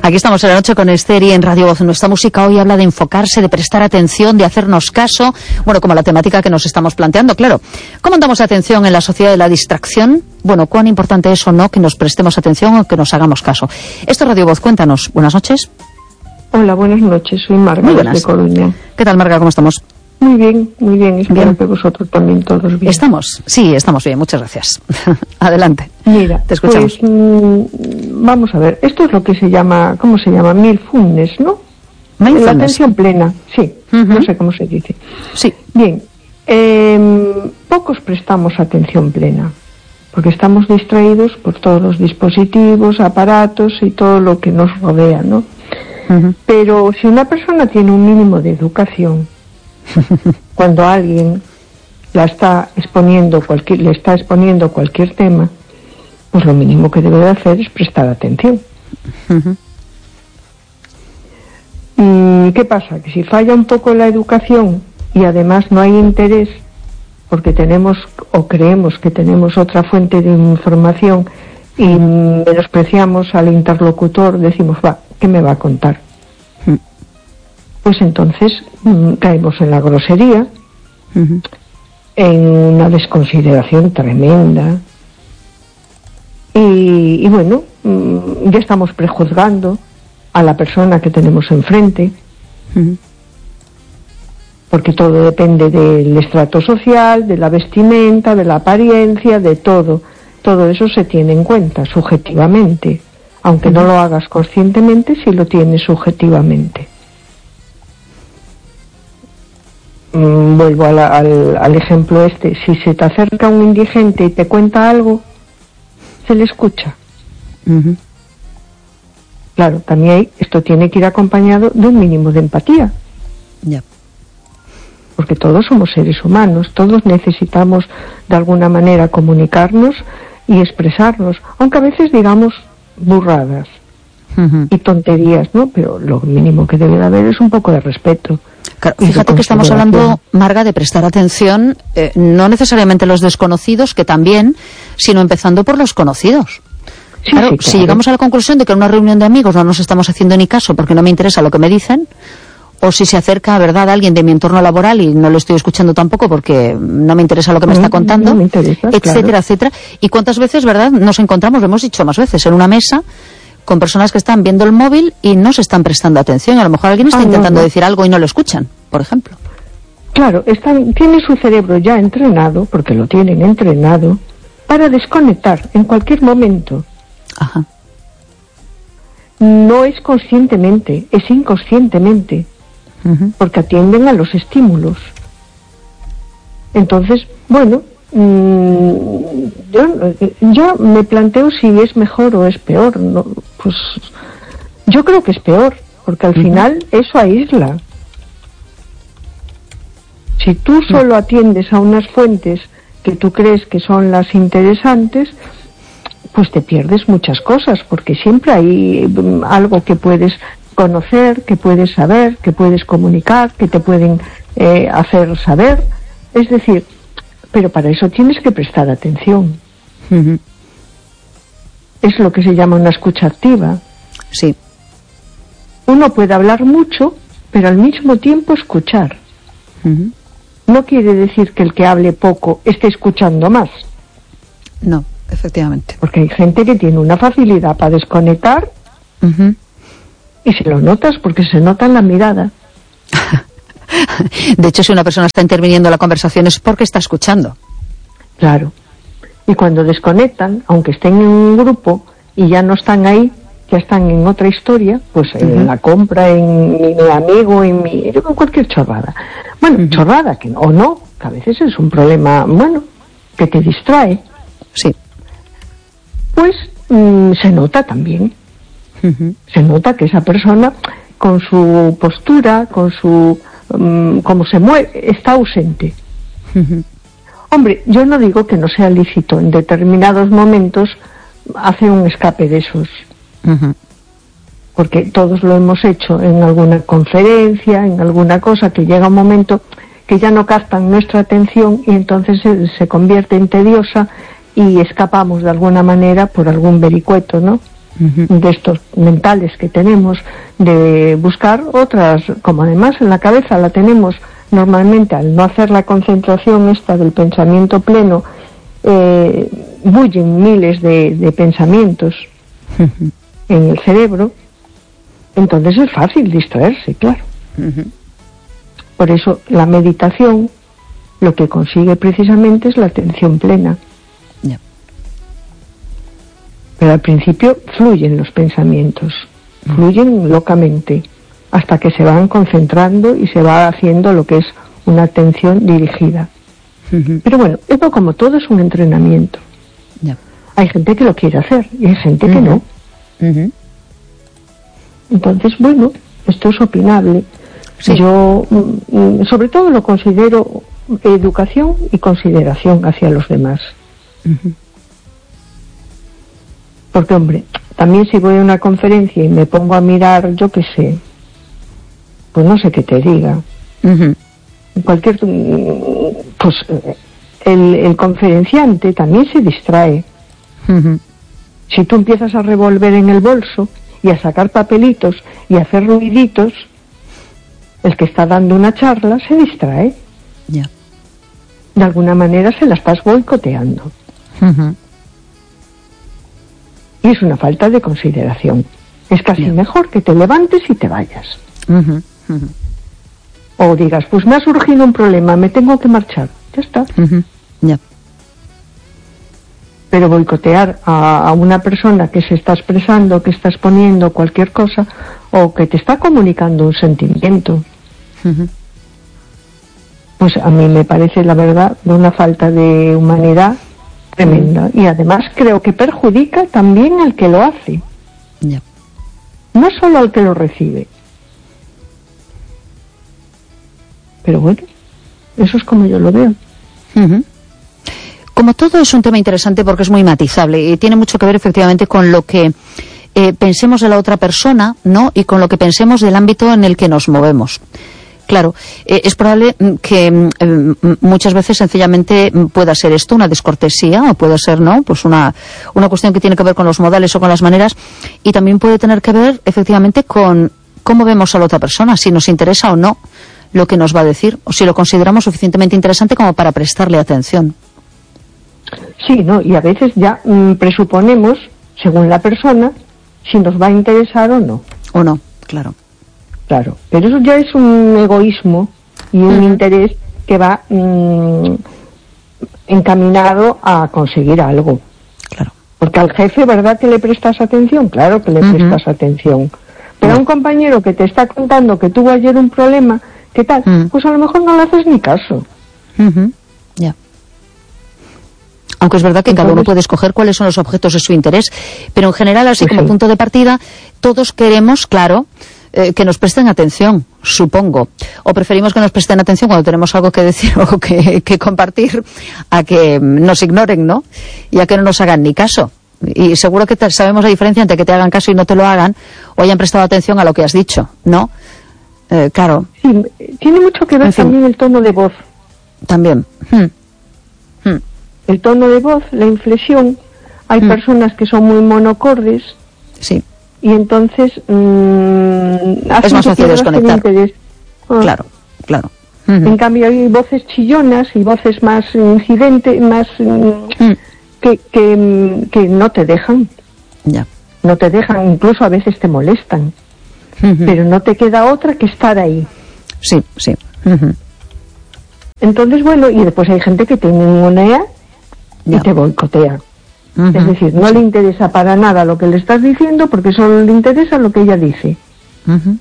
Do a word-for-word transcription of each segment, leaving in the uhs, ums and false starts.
Aquí estamos en la noche con Esther y en Radio Voz. Nuestra música hoy habla de enfocarse, de prestar atención, de hacernos caso, bueno, como la temática que nos estamos planteando, claro. ¿Cómo damos atención en la sociedad de la distracción? Bueno, cuán importante es o no que nos prestemos atención o que nos hagamos caso. Esto es Radio Voz, cuéntanos. Buenas noches. Hola, buenas noches, soy Marga, muy buenas. De Coruña. ¿Qué tal, Marga? ¿Cómo estamos? Muy bien, muy bien, espero bien. Que vosotros también todos bien. ¿Estamos? Sí, estamos bien, muchas gracias. Adelante. Mira, te escuchamos. Pues, mmm, vamos a ver, esto es lo que se llama, ¿cómo se llama? Mindfulness, ¿no? Mindfulness. La atención plena, sí, uh-huh. No sé cómo se dice. Sí. Bien, eh, pocos prestamos atención plena, porque estamos distraídos por todos los dispositivos, aparatos y todo lo que nos rodea, ¿no? Uh-huh. Pero si una persona tiene un mínimo de educación, cuando alguien la está exponiendo cualquier, le está exponiendo cualquier tema, pues lo mínimo que debe de hacer es prestar atención. Uh-huh. ¿Y qué pasa? Que si falla un poco la educación y además no hay interés, porque tenemos o creemos que tenemos otra fuente de información y menospreciamos al interlocutor, decimos, va, ¿qué me va a contar? Pues entonces mmm, caemos en la grosería, uh-huh. en una desconsideración tremenda y, y bueno, mmm, ya estamos prejuzgando a la persona que tenemos enfrente, uh-huh. porque todo depende del estrato social, de la vestimenta, de la apariencia, de todo. Todo eso se tiene en cuenta subjetivamente, aunque uh-huh. no lo hagas conscientemente, sí lo tienes subjetivamente. Vuelvo al, al, al ejemplo este, si se te acerca un indigente y te cuenta algo, se le escucha. Uh-huh. Claro, también hay, esto tiene que ir acompañado de un mínimo de empatía. Yeah. Porque todos somos seres humanos, todos necesitamos de alguna manera comunicarnos y expresarnos, aunque a veces digamos burradas uh-huh. y tonterías, ¿no? Pero lo mínimo que debe de haber es un poco de respeto. Claro, fíjate que estamos hablando, Marga, de prestar atención, eh, no necesariamente los desconocidos, que también, sino empezando por los conocidos. Sí, claro, sí, claro, si llegamos a la conclusión de que en una reunión de amigos no nos estamos haciendo ni caso porque no me interesa lo que me dicen, o si se acerca, ¿verdad?, alguien de mi entorno laboral y no lo estoy escuchando tampoco porque no me interesa lo que me está contando, no me interesa, etcétera, claro. etcétera. Y cuántas veces, ¿verdad?, nos encontramos, lo hemos dicho más veces, en una mesa con personas que están viendo el móvil y no se están prestando atención. A lo mejor alguien está ah, intentando no, no. decir algo y no lo escuchan, por ejemplo. Claro, están, tiene su cerebro ya entrenado, porque lo tienen entrenado, para desconectar en cualquier momento. Ajá. No es conscientemente, es inconscientemente, uh-huh. porque atienden a los estímulos. Entonces, bueno, mmm, yo, yo me planteo si es mejor o es peor. ¿No? Pues yo creo que es peor, porque al uh-huh. final eso aísla. Si tú solo atiendes a unas fuentes que tú crees que son las interesantes, pues te pierdes muchas cosas, porque siempre hay algo que puedes conocer, que puedes saber, que puedes comunicar, que te pueden eh, hacer saber. Es decir, pero para eso tienes que prestar atención. Uh-huh. Es lo que se llama una escucha activa. Sí. Uno puede hablar mucho, pero al mismo tiempo escuchar. Uh-huh. No quiere decir que el que hable poco esté escuchando más. No, efectivamente. Porque hay gente que tiene una facilidad para desconectar uh-huh. y se lo notas porque se nota en la mirada. De hecho, si una persona está interviniendo en la conversación es porque está escuchando. Claro. Y cuando desconectan, aunque estén en un grupo y ya no están ahí, ya están en otra historia, pues uh-huh. en la compra, en mi, mi amigo, en mi, en cualquier chorrada. Bueno, uh-huh. chorrada, que o no, que a veces es un problema, bueno, que te distrae. Sí. Pues mmm, se nota también. Uh-huh. Se nota que esa persona, con su postura, con su um, cómo se mueve, está ausente. Uh-huh. Hombre, yo no digo que no sea lícito en determinados momentos hacer un escape de esos. Uh-huh. Porque todos lo hemos hecho en alguna conferencia, en alguna cosa, que llega un momento que ya no captan nuestra atención y entonces se, se convierte en tediosa y escapamos de alguna manera por algún vericueto, ¿no? uh-huh. de estos mentales que tenemos, de buscar otras, como además en la cabeza la tenemos normalmente, al no hacer la concentración esta del pensamiento pleno, eh, bullen miles de, de pensamientos uh-huh. en el cerebro, entonces es fácil distraerse, claro. Uh-huh. Por eso la meditación lo que consigue precisamente es la atención plena. Yeah. Pero al principio fluyen los pensamientos, uh-huh. fluyen locamente, hasta que se van concentrando y se va haciendo lo que es una atención dirigida. Uh-huh. Pero bueno, esto como todo es un entrenamiento. Yeah. Hay gente que lo quiere hacer y hay gente uh-huh. que no. Uh-huh. Entonces, bueno, esto es opinable. Sí. Yo, sobre todo, lo considero educación y consideración hacia los demás. Uh-huh. Porque, hombre, también si voy a una conferencia y me pongo a mirar, yo qué sé, pues no sé qué te diga. Uh-huh. Cualquier, pues el, el conferenciante también se distrae. Uh-huh. Si tú empiezas a revolver en el bolso y a sacar papelitos y a hacer ruiditos, el que está dando una charla se distrae. Yeah. De alguna manera se la estás boicoteando. Uh-huh. Y es una falta de consideración. Es casi yeah. mejor que te levantes y te vayas. Uh-huh. Uh-huh. O digas, pues me ha surgido un problema, me tengo que marchar. Ya está. Uh-huh. Yeah. Pero boicotear a, a una persona que se está expresando, que está exponiendo cualquier cosa, o que te está comunicando un sentimiento, uh-huh. pues a mí me parece, la verdad, de una falta de humanidad tremenda. Uh-huh. Y además creo que perjudica también al que lo hace. Yeah. No solo al que lo recibe. Pero bueno, eso es como yo lo veo. Uh-huh. Como todo es un tema interesante porque es muy matizable y tiene mucho que ver efectivamente con lo que eh, pensemos de la otra persona, ¿no? Y con lo que pensemos del ámbito en el que nos movemos. Claro, eh, es probable que eh, muchas veces sencillamente pueda ser esto una descortesía o puede ser, ¿no? Pues una, una cuestión que tiene que ver con los modales o con las maneras, y también puede tener que ver efectivamente con cómo vemos a la otra persona, si nos interesa o no lo que nos va a decir, o si lo consideramos suficientemente interesante como para prestarle atención. Sí, ¿no? Y a veces ya mmm, presuponemos, según la persona, si nos va a interesar o no. O no, claro. Claro, pero eso ya es un egoísmo y un uh-huh. interés que va mmm, encaminado a conseguir algo. Claro. Porque al jefe, ¿verdad que le prestas atención? Claro que le uh-huh. prestas atención. Pero uh-huh. a un compañero que te está contando que tuvo ayer un problema, ¿qué tal? Uh-huh. Pues a lo mejor no le haces ni caso. Uh-huh. Ya. Yeah. Aunque es verdad que Entonces, cada uno puede escoger cuáles son los objetos de su interés, pero en general, así pues como sí. punto de partida, todos queremos, claro, eh, que nos presten atención, supongo. O preferimos que nos presten atención cuando tenemos algo que decir o que, que compartir, a que nos ignoren, ¿no? Y a que no nos hagan ni caso. Y seguro que te, sabemos la diferencia entre que te hagan caso y no te lo hagan, o hayan prestado atención a lo que has dicho, ¿no? Eh, claro. Sí, tiene mucho que ver en fin. También el tono de voz. También. Hmm. Hmm. El tono de voz, la inflexión. Hay mm. personas que son muy monocordes. Sí. Y entonces mmm, es más fácil desconectar. Ah. Claro, claro. Uh-huh. En cambio hay voces chillonas y voces más incidentes, más mm. que, que, que no te dejan. Ya. No te dejan, incluso a veces te molestan. Uh-huh. Pero no te queda otra que estar ahí. Sí, sí. Uh-huh. Entonces, bueno, y después hay gente que te ningunea y ya. te boicotea. Uh-huh. Es decir, no sí. le interesa para nada lo que le estás diciendo porque solo le interesa lo que ella dice. Uh-huh.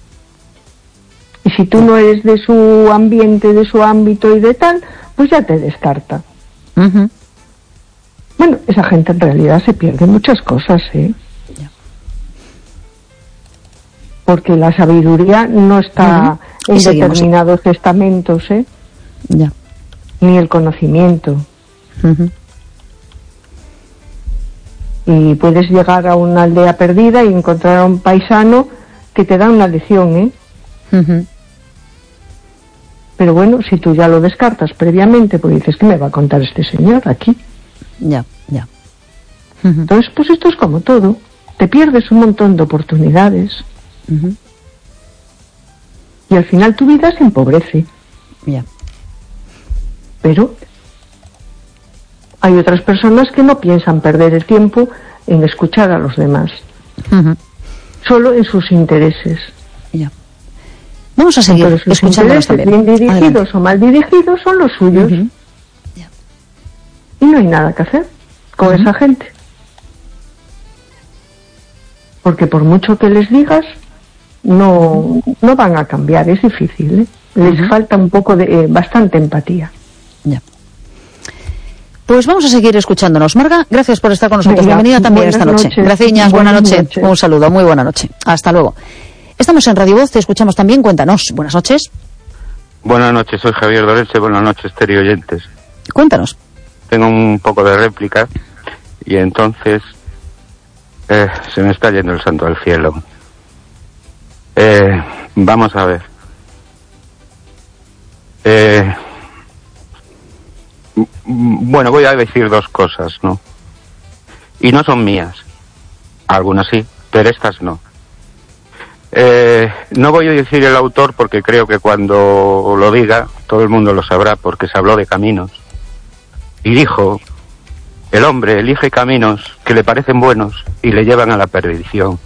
Y si tú no eres de su ambiente, de su ámbito y de tal, pues ya te descarta. Uh-huh. Bueno, esa gente en realidad se pierde muchas cosas, ¿eh? Ya. Porque la sabiduría no está uh-huh. en determinados estamentos, ¿eh? Ya. Ni el conocimiento. Uh-huh. Y puedes llegar a una aldea perdida y encontrar a un paisano que te da una lección, ¿eh? Uh-huh. Pero bueno, si tú ya lo descartas previamente, pues dices, ¿qué me va a contar este señor aquí? Ya, ya. Uh-huh. Entonces, pues esto es como todo. te pierdes un montón de oportunidades. Uh-huh. Y al final tu vida se empobrece. Yeah. Pero hay otras personas que no piensan perder el tiempo en escuchar a los demás. Uh-huh. Solo en sus intereses. Yeah. Vamos a seguir Entonces, escuchándolos también. Bien dirigidos Adelante. o mal dirigidos son los suyos. Uh-huh. Yeah. Y no hay nada que hacer con uh-huh. esa gente. Porque por mucho que les digas, no, no van a cambiar, es difícil, ¿eh? Les uh-huh. falta un poco de, eh, bastante empatía. Ya. Pues vamos a seguir escuchándonos. Marga, gracias por estar con nosotros. Venga, bienvenida también esta noche. Noches. Gracias, buena noche. Noches. Un saludo, muy buena noche. Hasta luego. Estamos en Radio Voz, te escuchamos también. Cuéntanos. Buenas noches. Buenas noches, soy Javier Dorense. Buenas noches, Stereo Oyentes. Cuéntanos. Tengo un poco de réplica y entonces eh, se me está yendo el santo al cielo. Eh, vamos a ver. Eh, bueno, voy a decir dos cosas, ¿no? Y no son mías. Algunas sí, pero estas no. Eh, no voy a decir el autor porque creo que cuando lo diga todo el mundo lo sabrá, porque se habló de caminos. Y dijo, el hombre elige caminos que le parecen buenos y le llevan a la perdición.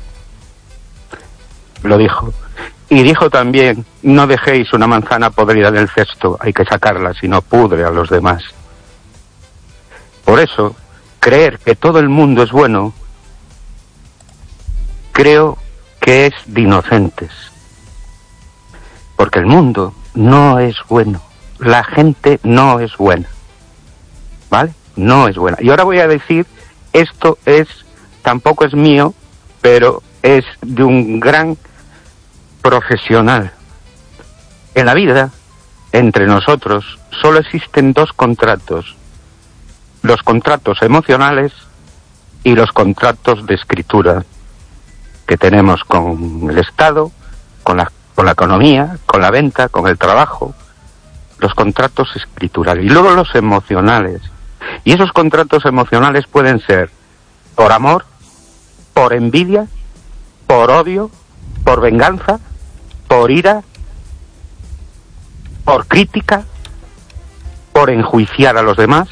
Lo dijo. Y dijo también, no dejéis una manzana podrida en el cesto, hay que sacarla, si no pudre a los demás. Por eso, creer que todo el mundo es bueno, creo que es de inocentes. Porque el mundo no es bueno, la gente no es buena, ¿vale? No es buena. Y ahora voy a decir, esto es, tampoco es mío, pero es de un gran profesional. En la vida, entre nosotros, solo existen dos contratos. Los contratos emocionales y los contratos de escritura que tenemos con el Estado, con la, con la economía, con la venta, con el trabajo. Los contratos escriturales. Y luego los emocionales. Y esos contratos emocionales pueden ser por amor, por envidia, por odio, por venganza, por ira, por crítica, por enjuiciar a los demás.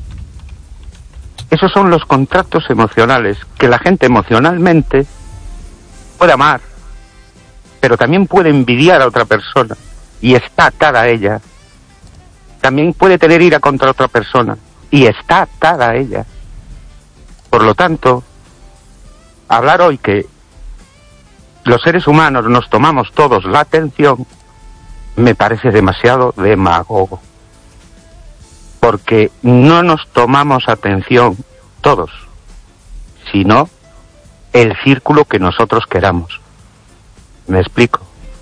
Esos son los contratos emocionales que la gente emocionalmente puede amar, pero también puede envidiar a otra persona y está atada a ella. También puede tener ira contra otra persona y está atada a ella. Por lo tanto, hablar hoy que los seres humanos nos tomamos todos la atención me parece demasiado demagogo. Porque no nos tomamos atención todos, sino el círculo que nosotros queramos. ¿Me explico?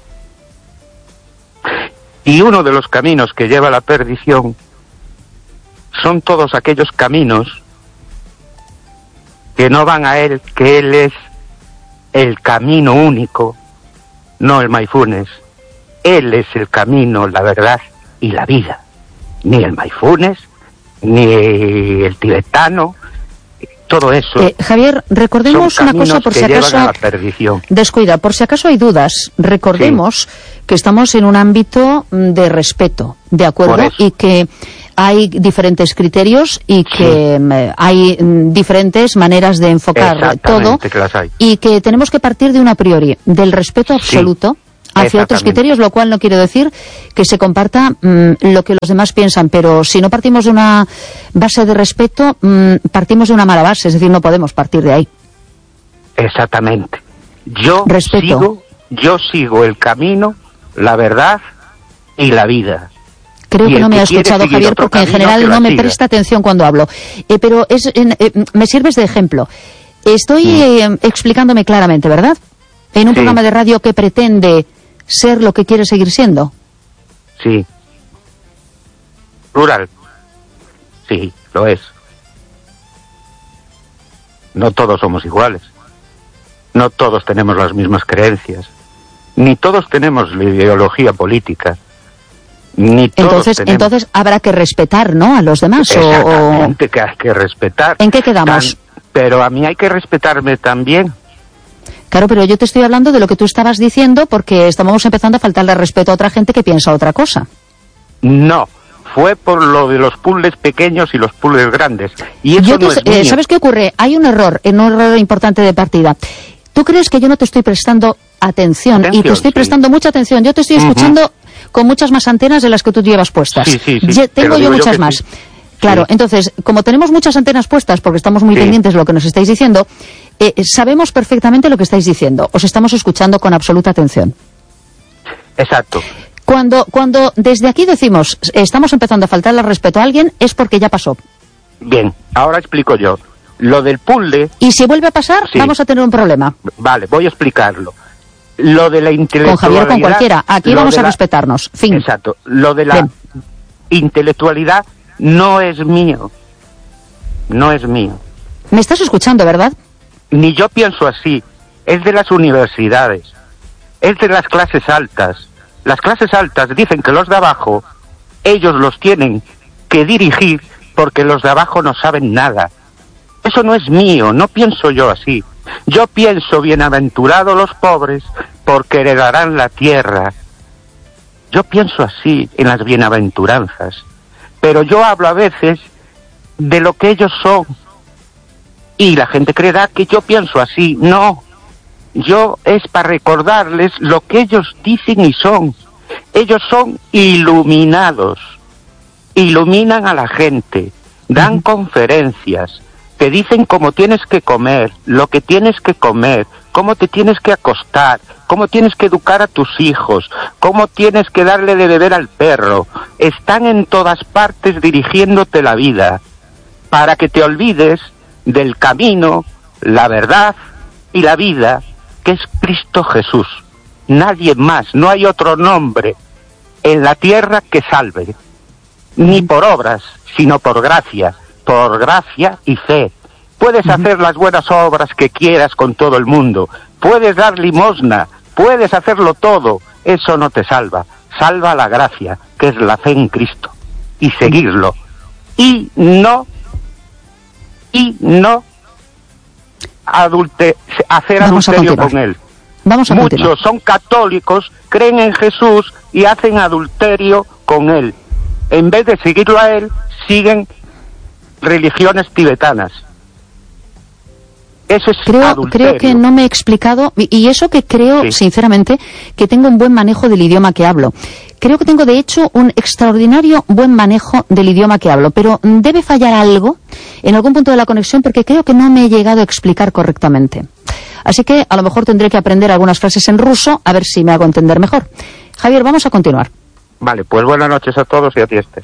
Y uno de los caminos que lleva a la perdición son todos aquellos caminos que no van a él, que él es el camino único, no el Mayfunes. Él es el camino, la verdad y la vida. Ni el Mayfunes, ni el tibetano, todo eso. Eh, Javier, recordemos una cosa por si acaso. A la perdición. Descuida, por si acaso hay dudas, recordemos sí. que estamos en un ámbito de respeto, ¿de acuerdo? Y que hay diferentes criterios y que sí. hay diferentes maneras de enfocar todo. Que las hay. Y que tenemos que partir de una priori, del respeto absoluto. Sí. Hacia otros criterios, lo cual no quiere decir que se comparta mmm, lo que los demás piensan, pero si no partimos de una base de respeto, mmm, partimos de una mala base, es decir, no podemos partir de ahí. Exactamente. Yo respeto. sigo, yo sigo el camino, la verdad y la vida. Creo que no me ha escuchado, Javier, porque en general no me siga. presta atención cuando hablo. Eh, pero es, eh, me sirves de ejemplo. Estoy mm. eh, explicándome claramente, ¿verdad? En un sí. programa de radio que pretende ser lo que quiere seguir siendo. Sí. Plural. Sí, lo es. No todos somos iguales. No todos tenemos las mismas creencias. Ni todos tenemos la ideología política. Ni todos entonces, tenemos... entonces habrá que respetar, ¿no?, a los demás. Exactamente, o... que hay que respetar. ¿En qué quedamos? Tan... Pero a mí hay que respetarme también. Claro, pero yo te estoy hablando de lo que tú estabas diciendo porque estamos empezando a faltarle respeto a otra gente que piensa otra cosa. No, fue por lo de los puzzles pequeños y los puzzles grandes. Y eso yo te, no es eh, mío. ¿Sabes qué ocurre? Hay un error, un error importante de partida. ¿Tú crees que yo no te estoy prestando atención? Atención, y te estoy sí. prestando mucha atención. Yo te estoy escuchando uh-huh. con muchas más antenas de las que tú llevas puestas. Sí, sí, sí. Ya, tengo yo muchas yo más. Sí. Claro, sí. Entonces, como tenemos muchas antenas puestas, porque estamos muy sí. pendientes de lo que nos estáis diciendo, eh, sabemos perfectamente lo que estáis diciendo. Os estamos escuchando con absoluta atención. Exacto. Cuando, cuando desde aquí decimos estamos empezando a faltarle respeto a alguien, es porque ya pasó. Bien, ahora explico yo. Lo del puzzle... Y si vuelve a pasar, sí. vamos a tener un problema. Vale, voy a explicarlo. Lo de la intelectualidad... Con Javier, con cualquiera. Aquí vamos a la, respetarnos. Fin. Exacto. Lo de la Bien. intelectualidad no es mío. No es mío. ¿Me estás escuchando, verdad? Ni yo pienso así. Es de las universidades. Es de las clases altas. Las clases altas dicen que los de abajo, ellos los tienen que dirigir porque los de abajo no saben nada. Eso no es mío, no pienso yo así. Yo pienso, bienaventurados los pobres, porque heredarán la tierra. Yo pienso así en las bienaventuranzas. Pero yo hablo a veces de lo que ellos son. Y la gente creerá que yo pienso así. No. Yo es para recordarles lo que ellos dicen y son. Ellos son iluminados. Iluminan a la gente. Dan uh-huh. conferencias. Te dicen cómo tienes que comer, lo que tienes que comer, cómo te tienes que acostar, cómo tienes que educar a tus hijos, cómo tienes que darle de beber al perro. Están en todas partes dirigiéndote la vida, para que te olvides del camino, la verdad y la vida, que es Cristo Jesús. Nadie más, no hay otro nombre en la tierra que salve, ni por obras, sino por gracia. Por gracia y fe. Puedes uh-huh. hacer las buenas obras que quieras con todo el mundo. Puedes dar limosna. Puedes hacerlo todo. Eso no te salva. Salva la gracia, que es la fe en Cristo. Y seguirlo. Y no, y no adulte, hacer Vamos adulterio con Él. Vamos a Muchos continuar. son católicos, creen en Jesús y hacen adulterio con Él. En vez de seguirlo a Él, siguen religiones tibetanas. Eso es creo, adulterio. creo que no me he explicado, y eso que creo, sí. sinceramente, que tengo un buen manejo del idioma que hablo. Creo que tengo, de hecho, un extraordinario buen manejo del idioma que hablo, pero debe fallar algo en algún punto de la conexión porque creo que no me he llegado a explicar correctamente. Así que a lo mejor tendré que aprender algunas frases en ruso a ver si me hago entender mejor. Javier, vamos a continuar. Vale, pues buenas noches a todos y a ti, Esther.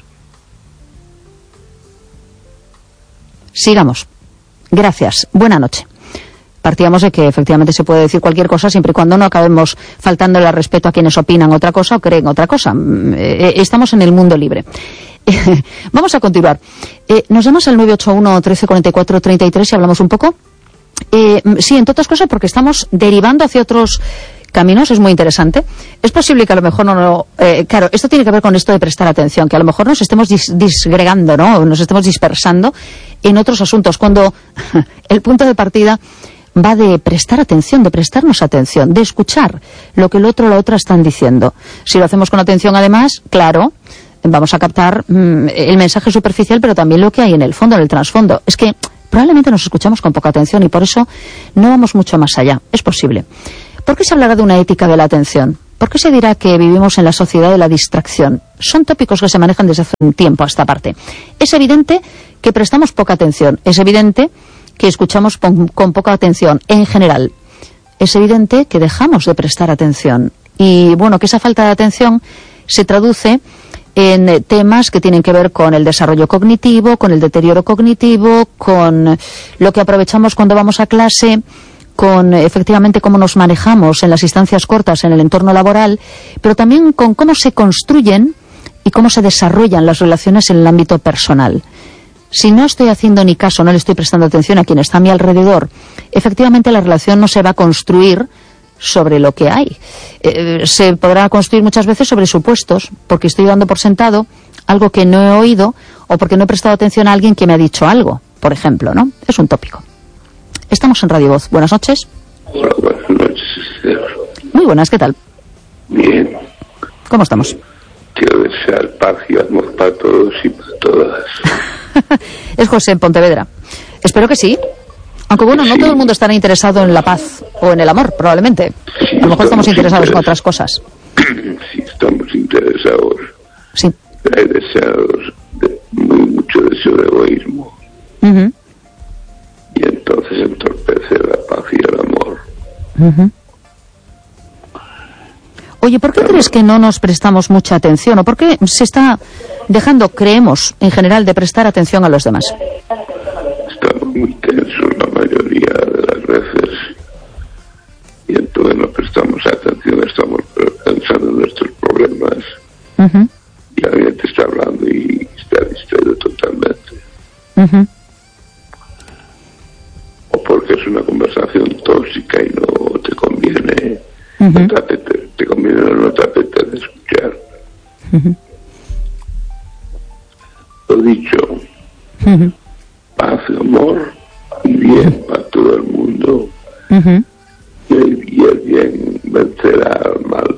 Sigamos. Gracias. Buena noche. Partíamos de que efectivamente se puede decir cualquier cosa siempre y cuando no acabemos faltándole al respeto a quienes opinan otra cosa o creen otra cosa. Estamos en el mundo libre. Vamos a continuar. Eh, nos llamas al nueve ocho uno, trece cuarenta y cuatro, treinta y tres y hablamos un poco. Eh, sí, entre otras cosas porque estamos derivando hacia otros caminos, es muy interesante. Es posible que a lo mejor no... no eh, claro, esto tiene que ver con esto de prestar atención, que a lo mejor nos estemos dis disgregando, ¿no? Nos estemos dispersando en otros asuntos, cuando el punto de partida va de prestar atención, de prestarnos atención, de escuchar lo que el otro o la otra están diciendo. Si lo hacemos con atención, además, claro, vamos a captar mmm, el mensaje superficial, pero también lo que hay en el fondo, en el trasfondo. Es que probablemente nos escuchamos con poca atención y por eso no vamos mucho más allá. Es posible. ¿Por qué se hablará de una ética de la atención? ¿Por qué se dirá que vivimos en la sociedad de la distracción? Son tópicos que se manejan desde hace un tiempo a esta parte. Es evidente que prestamos poca atención. Es evidente que escuchamos con, con poca atención en general. Es evidente que dejamos de prestar atención. Y bueno, que esa falta de atención se traduce en temas que tienen que ver con el desarrollo cognitivo, con el deterioro cognitivo, con lo que aprovechamos cuando vamos a clase, con efectivamente cómo nos manejamos en las instancias cortas en el entorno laboral, pero también con cómo se construyen y cómo se desarrollan las relaciones en el ámbito personal. Si no estoy haciendo ni caso, no le estoy prestando atención a quien está a mi alrededor, efectivamente la relación no se va a construir sobre lo que hay. Eh, se podrá construir muchas veces sobre supuestos, porque estoy dando por sentado algo que no he oído o porque no he prestado atención a alguien que me ha dicho algo, por ejemplo, ¿no? Es un tópico. Estamos en Radio Voz. Buenas noches. Hola, buenas Muy buenas, ¿qué tal? Bien. ¿Cómo estamos? Quiero desear paz y amor para todos y para todas. Es José en Pontevedra. Espero que sí. Aunque bueno, no Sí. todo el mundo estará interesado en la paz o en el amor, probablemente. Sí, A lo mejor estamos estamos interesados en interes- otras cosas. Sí, estamos interesados. Sí. Hay deseos, de, muy mucho deseo de egoísmo. Ujú, Y entonces entorpece la paz y el amor. ujú. Oye, ¿por qué crees que no nos prestamos mucha atención? ¿O por qué se está dejando, creemos, en general, de prestar atención a los demás? Estamos muy tensos la mayoría de las veces. Y entonces no prestamos atención, estamos pensando en nuestros problemas. Ujú, Y alguien te está hablando y está distraído totalmente. ujú. O porque es una conversación tóxica y no te conviene, Ujú. no te, apete- te conviene o no te apetece escuchar. Ujú. Lo dicho, Ujú, paz, amor y bien para todo el mundo. ujú. Y el, y el bien vencerá al mal.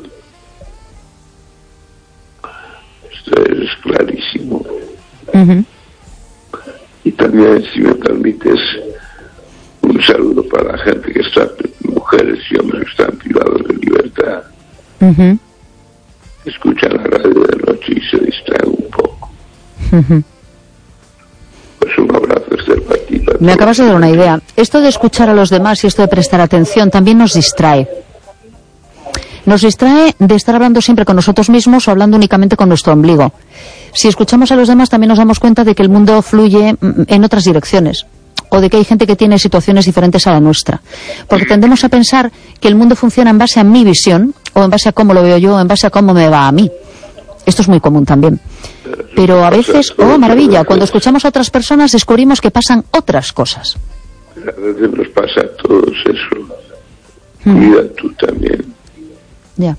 Esto es clarísimo. Ujú. Y también, si me permites, un saludo para la gente que está, mujeres y hombres que están privados de libertad, Ujú, escuchan la radio de noche y se distraen un poco. ujú. Pues un abrazo desde el partido. Me acabas de dar una idea. Esto de escuchar a los demás y esto de prestar atención también nos distrae. Nos distrae de estar hablando siempre con nosotros mismos o hablando únicamente con nuestro ombligo. Si escuchamos a los demás también nos damos cuenta de que el mundo fluye mm, en otras direcciones. O de que hay gente que tiene situaciones diferentes a la nuestra. Porque tendemos a pensar que el mundo funciona en base a mi visión, o en base a cómo lo veo yo, o en base a cómo me va a mí. Esto es muy común también. Pero a veces, oh maravilla, cuando escuchamos a otras personas descubrimos que pasan otras cosas. A veces nos pasa a todos eso. Mm. Cuida tú también. Ya.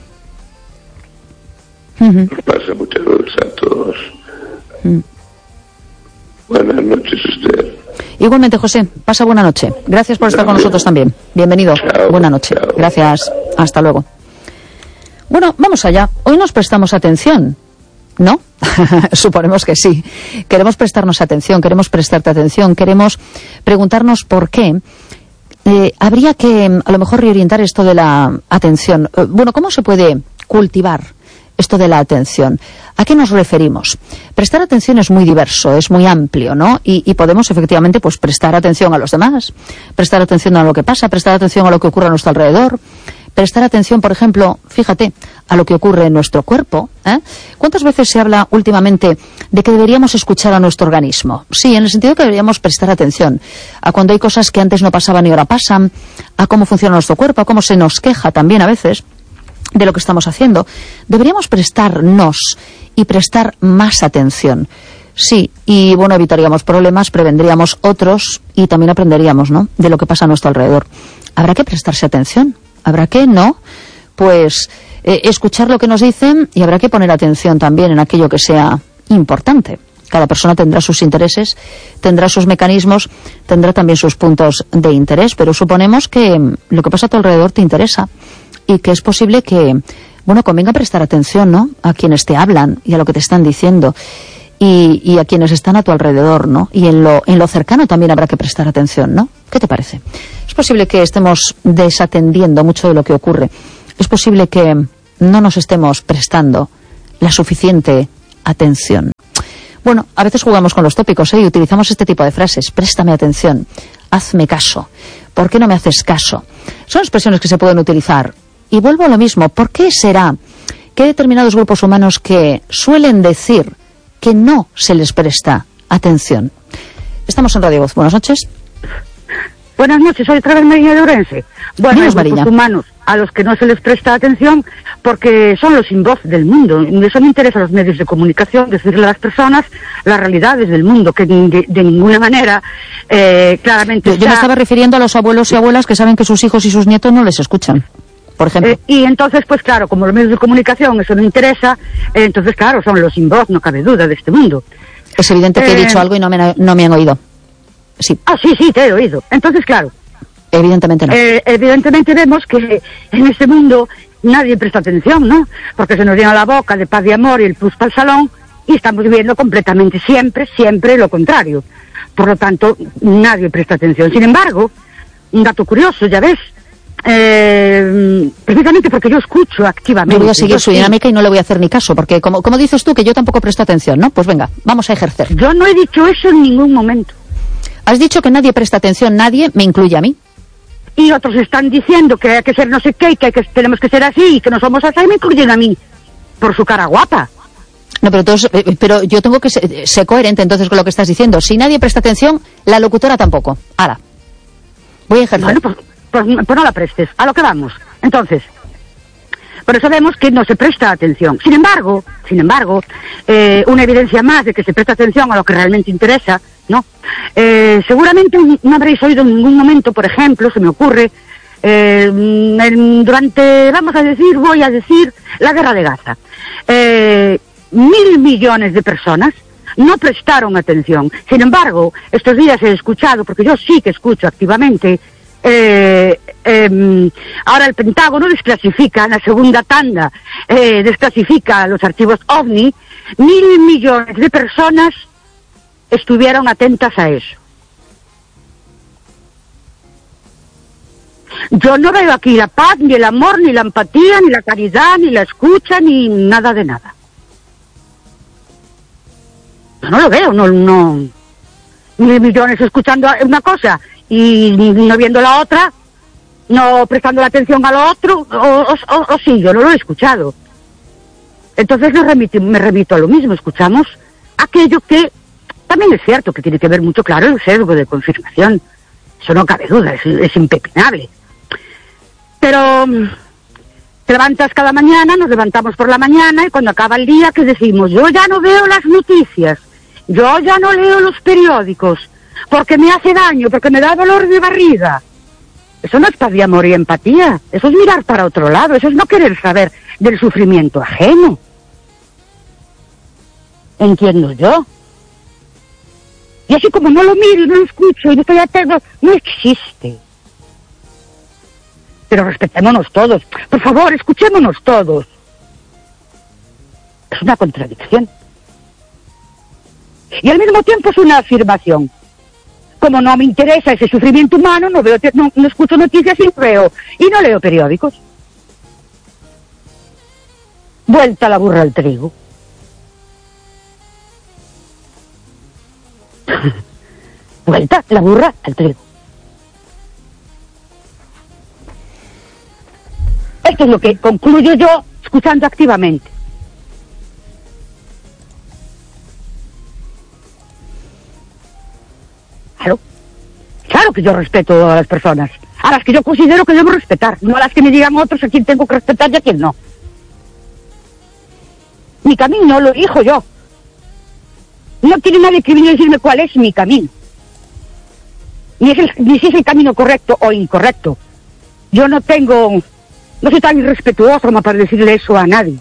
Ujú. Nos pasa muchas veces a todos. Mm. Buenas noches, Esther. Igualmente, José, pasa buena noche. Gracias por estar con nosotros también. Bienvenido. Chao, Buena noche. chao. Gracias. Hasta luego. Bueno, vamos allá. Hoy nos prestamos atención, ¿no? Suponemos que sí. Queremos prestarnos atención, queremos prestarte atención, queremos preguntarnos por qué. Eh, habría que, a lo mejor, reorientar esto de la atención. Eh, bueno, ¿cómo se puede cultivar esto de la atención? ¿A qué nos referimos? Prestar atención es muy diverso, es muy amplio, ¿no? Y, y podemos, efectivamente, pues prestar atención a los demás, prestar atención a lo que pasa, prestar atención a lo que ocurre a nuestro alrededor, prestar atención, por ejemplo, fíjate, a lo que ocurre en nuestro cuerpo, ¿eh? ¿Cuántas veces se habla últimamente de que deberíamos escuchar a nuestro organismo? Sí, en el sentido que deberíamos prestar atención a cuando hay cosas que antes no pasaban y ahora pasan, a cómo funciona nuestro cuerpo, a cómo se nos queja también a veces de lo que estamos haciendo. Deberíamos prestarnos y prestar más atención. Sí, y bueno, evitaríamos problemas, prevendríamos otros y también aprenderíamos, ¿no?, de lo que pasa a nuestro alrededor. Habrá que prestarse atención. Habrá que, ¿no?, pues eh, escuchar lo que nos dicen, y habrá que poner atención también en aquello que sea importante. Cada persona tendrá sus intereses, tendrá sus mecanismos, tendrá también sus puntos de interés, pero suponemos que mm, lo que pasa a tu alrededor te interesa y que es posible que, bueno, convenga prestar atención, ¿no?, a quienes te hablan y a lo que te están diciendo y, y a quienes están a tu alrededor, ¿no? Y en lo, en lo cercano también habrá que prestar atención, ¿no? ¿Qué te parece? Es posible que estemos desatendiendo mucho de lo que ocurre. Es posible que no nos estemos prestando la suficiente atención. Bueno, a veces jugamos con los tópicos, ¿eh? Y utilizamos este tipo de frases. Préstame atención, hazme caso, ¿por qué no me haces caso? Son expresiones que se pueden utilizar. Y vuelvo a lo mismo, ¿por qué será que hay determinados grupos humanos que suelen decir que no se les presta atención? Estamos en Radio Voz. Buenas noches. Buenas noches, soy otra vez Mariña de Ourense. Bueno, Dinos, hay grupos Mariña. humanos a los que no se les presta atención porque son los sin voz del mundo. Eso no interesa a los medios de comunicación decirle a las personas las realidades del mundo, que de, de ninguna manera eh, claramente Yo, yo me está- estaba refiriendo a los abuelos y abuelas que saben que sus hijos y sus nietos no les escuchan, por ejemplo. Eh, y entonces, pues claro, como los medios de comunicación eso no interesa, eh, entonces claro, son los sin voz, no cabe duda, de este mundo. Es evidente que he eh, dicho algo y no me, no me han oído. Sí. Ah, sí, sí, te he oído. Entonces, claro, Evidentemente no. Eh, evidentemente vemos que en este mundo nadie presta atención, ¿no? Porque se nos llena la boca de paz y amor y el plus para el salón y estamos viviendo completamente siempre, siempre lo contrario. Por lo tanto, nadie presta atención. Sin embargo, un dato curioso, ya ves, eh, precisamente porque yo escucho activamente. Yo voy a seguir yo su sí. dinámica y no le voy a hacer ni caso, porque como, como dices tú, que yo tampoco presto atención, ¿no? Pues venga, vamos a ejercer. Yo no he dicho eso en ningún momento. Has dicho que nadie presta atención, nadie, me incluye a mí. Y otros están diciendo que hay que ser no sé qué, y que, hay que tenemos que ser así, y que no somos así, y me incluyen a mí, por su cara guapa. No, pero, todos, eh, pero yo tengo que ser, ser coherente entonces con lo que estás diciendo. Si nadie presta atención, la locutora tampoco. Ahora, voy a ejercer. Bueno, pues, pues, pues no la prestes, a lo que vamos. Entonces, por eso vemos que no se presta atención. Sin embargo, sin embargo, eh, una evidencia más de que se presta atención a lo que realmente interesa, ¿no? Eh, seguramente no habréis oído en ningún momento, por ejemplo, se me ocurre, eh, en, durante, vamos a decir, voy a decir, la guerra de Gaza. Eh, mil millones de personas no prestaron atención. Sin embargo, estos días he escuchado, porque yo sí que escucho activamente, eh, eh, ahora el Pentágono desclasifica, en la segunda tanda, eh, desclasifica los archivos OVNI, mil millones de personas estuvieron atentas a eso. Yo no veo aquí la paz, ni el amor, ni la empatía, ni la caridad, ni la escucha, ni nada de nada. Yo no lo veo, no, no. Mil millones escuchando una cosa y no viendo la otra, no prestando la atención a lo otro, o, o, o, o sí, yo no lo he escuchado. Entonces me remito, me remito a lo mismo, escuchamos aquello que también es cierto que tiene que ver mucho, claro, el sesgo de confirmación. Eso no cabe duda, es, es impepinable. Pero te levantas cada mañana, nos levantamos por la mañana y cuando acaba el día, ¿qué decimos? Yo ya no veo las noticias, yo ya no leo los periódicos, porque me hace daño, porque me da dolor de barriga. Eso no es paz de amor y empatía, eso es mirar para otro lado, eso es no querer saber del sufrimiento ajeno. Entiendo yo. Y así como no lo miro y no lo escucho y no estoy atento, no existe. Pero respetémonos todos. Por favor, escuchémonos todos. Es una contradicción. Y al mismo tiempo es una afirmación. Como no me interesa ese sufrimiento humano, no veo, no, no escucho noticias y veo, y no leo periódicos. Vuelta la burra al trigo. Vuelta la burra al trigo. Esto es lo que concluyo yo escuchando activamente. Claro, claro que yo respeto a las personas, a las que yo considero que debo respetar, no a las que me digan otros a quién tengo que respetar y a quién no. Mi camino lo elijo yo. No tiene nadie que venir a decirme cuál es mi camino. Ni, es el, ni si es el camino correcto o incorrecto. Yo no tengo... No soy tan irrespetuoso como para decirle eso a nadie.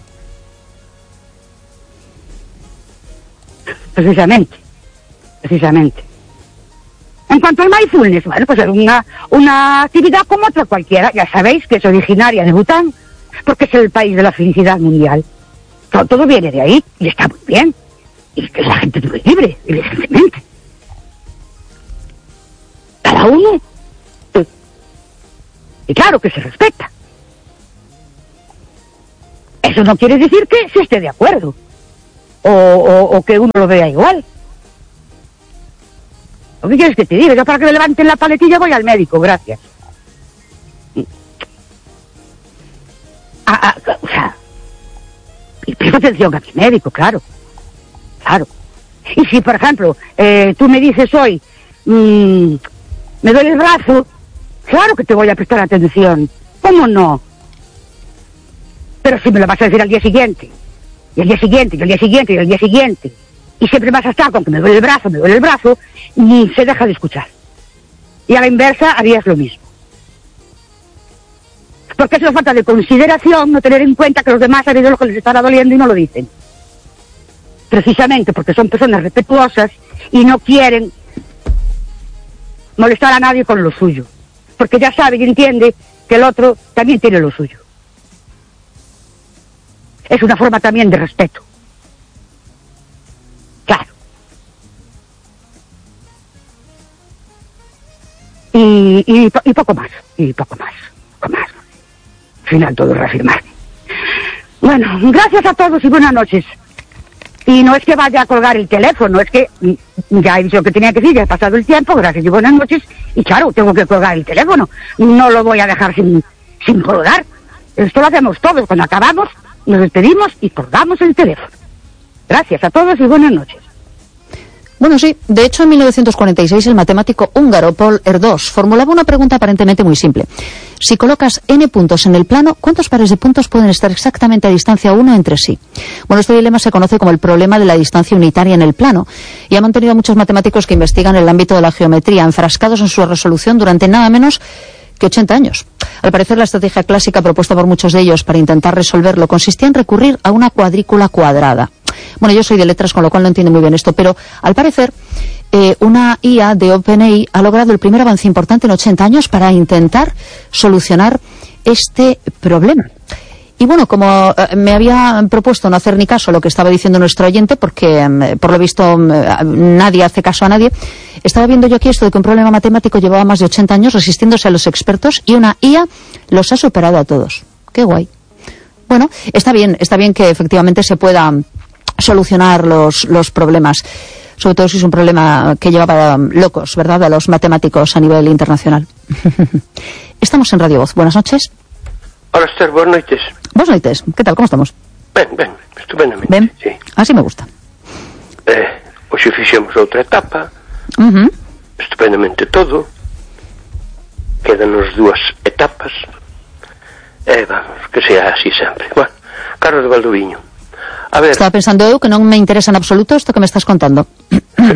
Precisamente. Precisamente. En cuanto al mindfulness, bueno, pues es una, una actividad como otra cualquiera. Ya sabéis que es originaria de Bután, porque es el país de la felicidad mundial. Todo, todo viene de ahí y está muy bien. Y que la gente es muy libre, evidentemente. Cada uno. Y claro que se respeta. Eso no quiere decir que se esté de acuerdo. O, o, o que uno lo vea igual. ¿O qué quieres que te diga? Yo para que me levanten la paletilla voy al médico, gracias. Ah, ah, o sea, y presto atención a mi médico, claro. Claro. Y si, por ejemplo, eh, tú me dices hoy, mmm, me duele el brazo, claro que te voy a prestar atención. ¿Cómo no? Pero si me lo vas a decir al día siguiente, y al día siguiente, y al día siguiente, y al día siguiente, y siempre vas a estar con que me duele el brazo, me duele el brazo, y se deja de escuchar. Y a la inversa harías lo mismo. Porque es una falta de consideración no tener en cuenta que los demás han oído lo que les estará doliendo y no lo dicen. Precisamente porque son personas respetuosas y no quieren molestar a nadie con lo suyo. porque ya sabe y entiende que el otro también tiene lo suyo. Es una forma también de respeto. Claro. Y, y, y poco más, y poco más, poco más. Al final todo es reafirmarme. Bueno, gracias a todos y buenas noches. Y no es que vaya a colgar el teléfono, es que ya he dicho lo que tenía que decir, ya he pasado el tiempo, gracias y buenas noches, y claro, tengo que colgar el teléfono. No lo voy a dejar sin, sin colgar. Esto lo hacemos todos, cuando acabamos nos despedimos y colgamos el teléfono. Gracias a todos y buenas noches. Bueno, sí, de hecho en mil novecientos cuarenta y seis el matemático húngaro Paul Erdős formulaba una pregunta aparentemente muy simple. Si colocas n puntos en el plano, ¿cuántos pares de puntos pueden estar exactamente a distancia uno entre sí? Bueno, este dilema se conoce como el problema de la distancia unitaria en el plano y ha mantenido a muchos matemáticos que investigan el ámbito de la geometría enfrascados en su resolución durante nada menos que ochenta años. Al parecer, la estrategia clásica propuesta por muchos de ellos para intentar resolverlo consistía en recurrir a una cuadrícula cuadrada. Bueno, yo soy de letras, con lo cual no entiendo muy bien esto, pero al parecer eh, una I A de OpenAI ha logrado el primer avance importante en ochenta años para intentar solucionar este problema. Y bueno, como eh, me había propuesto no hacer ni caso a lo que estaba diciendo nuestro oyente, porque eh, por lo visto eh, nadie hace caso a nadie, estaba viendo yo aquí esto de que un problema matemático llevaba más de ochenta años resistiéndose a los expertos y una I A los ha superado a todos. ¡Qué guay! Bueno, está bien, está bien que efectivamente se pueda solucionar los, los problemas, sobre todo si es un problema que llevaba locos, ¿verdad?, a los matemáticos a nivel internacional. Estamos en Radio Voz. Buenas noches. Hola, Esther, buenas noches. Buenas noches. ¿Qué tal? ¿Cómo estamos? Ben, ben, estupendamente. Ben, sí. Así me gusta. Eh, hoxe fixemos outra etapa, Uh-huh. estupendamente todo, quedanos dúas etapas, e eh, vamos, que sea así sempre. Bueno, Carlos de Valdoviño. A ver... Estaba pensando eu que non me interesa en absoluto isto que me estás contando.